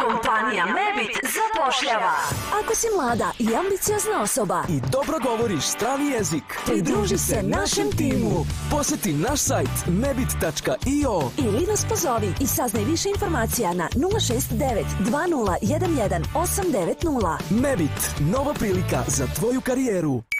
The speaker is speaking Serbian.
Kompanija Mebit zapošljava. Ako si mlada i ambiciozna osoba i dobro govoriš strani jezik, pridruži se našem timu. Posjeti naš sajt mebit.io ili nas pozovi i saznaj više informacija na 069 2011 890. Mebit, nova prilika za tvoju karijeru.